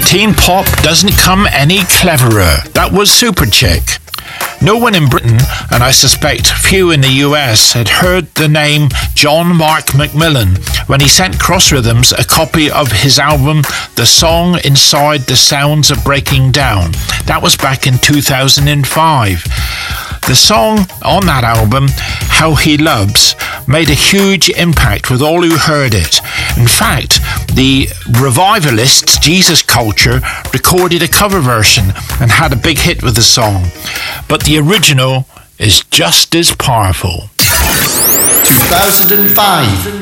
Teen pop doesn't come any cleverer. That was Superchick. No one in Britain, and I suspect few in the US, had heard the name John Mark McMillan when he sent Cross Rhythms a copy of his album The Song Inside the Sounds of Breaking Down. That was back in 2005. The song on that album, How He Loves, made a huge impact with all who heard it. In fact, the revivalists, Jesus Culture, recorded a cover version and had a big hit with the song. But the original is just as powerful. 2005.